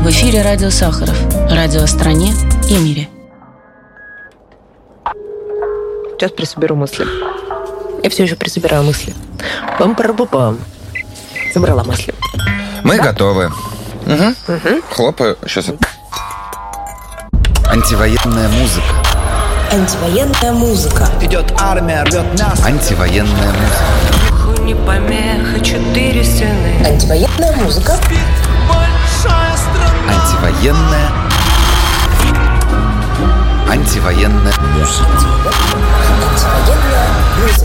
В эфире радио Сахаров. Радио о стране и мире. Сейчас присоберу мысли. Я все еще присобираю мысли. Пам-пам-пам. Собрала мысли. Мы готовы. Угу. Хлопаю. Сейчас. Антивоенная музыка. Антивоенная музыка. Идет армия, рвет нас. Антивоенная музыка. Не помеха, 4 стены. Антивоенная музыка. Антивоенная. Антивоенная музыка. Антивоенная музыка.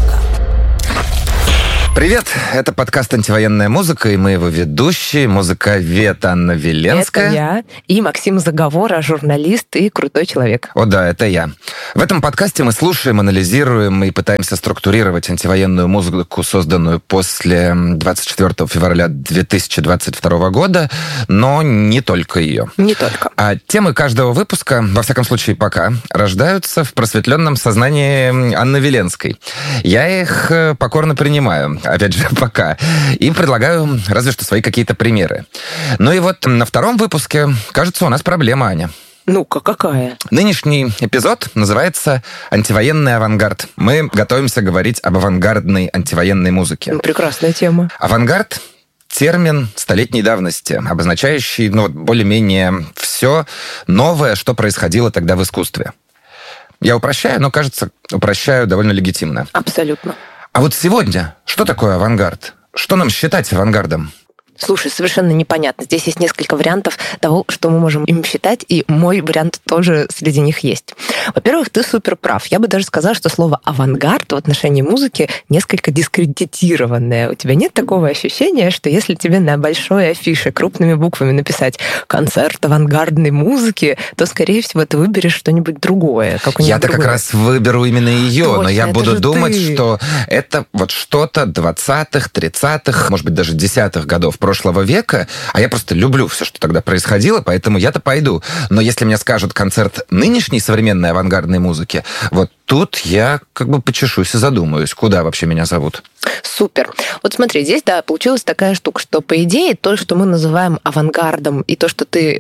Привет, это подкаст «Антивоенная музыка», и мы его ведущие, музыковед Анна Веленская. Это я и Максим Заговора, журналист и крутой человек. О да, это я. В этом подкасте мы слушаем, анализируем и пытаемся структурировать антивоенную музыку, созданную после 24 февраля 2022 года, но не только ее. Не только. А темы каждого выпуска, во всяком случае пока, рождаются в просветленном сознании Анны Веленской. Я их покорно принимаю. Опять же, пока. И предлагаю разве что свои какие-то примеры. Ну и вот на втором выпуске, кажется, у нас проблема, Аня. Ну-ка, какая? Нынешний эпизод называется «Антивоенный авангард». Мы готовимся говорить об авангардной антивоенной музыке. Ну, прекрасная тема. Авангард — термин столетней давности, обозначающий более-менее все новое, что происходило тогда в искусстве. Я упрощаю, но, кажется, упрощаю довольно легитимно. Абсолютно. А вот сегодня что такое авангард? Что нам считать авангардом? Слушай, совершенно непонятно. Здесь есть несколько вариантов того, что мы можем им считать, и мой вариант тоже среди них есть. Во-первых, ты супер прав. Я бы даже сказала, что слово «авангард» в отношении музыки несколько дискредитированное. У тебя нет такого ощущения, что если тебе на большой афише крупными буквами написать «концерт авангардной музыки», то, скорее всего, ты выберешь что-нибудь другое. Я-то как раз выберу именно ее, точно, но я буду думать, ты. что это вот что-то 20-х, 30-х, может быть, даже 10-х годов прошлого века, а я просто люблю все, что тогда происходило, поэтому я-то пойду. Но если мне скажут концерт нынешней современной авангардной музыки, вот тут я как бы почешусь и задумаюсь, куда вообще меня зовут. Супер. Вот смотри, здесь, да, получилась такая штука, что, по идее, то, что мы называем авангардом, и то, что ты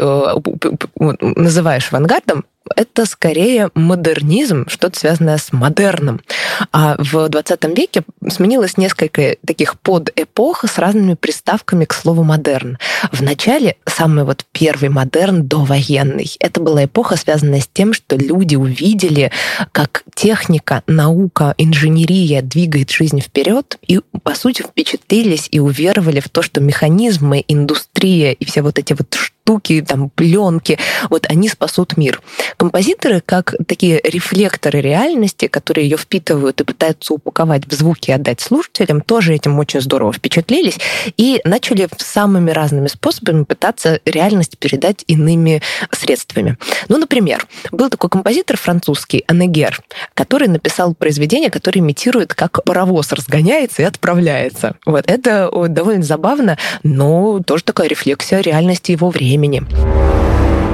называешь авангардом, это скорее модернизм, что-то связанное с модерном. А в 20 веке сменилось несколько таких подэпох с разными приставками к слову «модерн». Вначале самый вот первый модерн довоенный. Это была эпоха, связанная с тем, что люди увидели, как техника, наука, инженерия двигает жизнь вперед, и, по сути, впечатлились и уверовали в то, что механизмы, индустрия и все вот эти вот штуки, там, пленки, вот они спасут мир. Композиторы, как такие рефлекторы реальности, которые ее впитывают и пытаются упаковать в звуки и отдать слушателям, тоже этим очень здорово впечатлились и начали самыми разными способами пытаться реальность передать иными средствами. Ну, например, был такой композитор французский, Аннегер, который написал произведение, которое имитирует, как паровоз разгоняется и отправляется. Вот это довольно забавно, но тоже такая рефлексия реальности его времени.